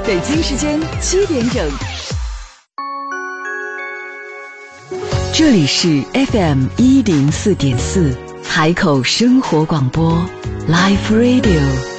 北京时间7点整，这里是 FM104.4海口生活广播 Live Radio。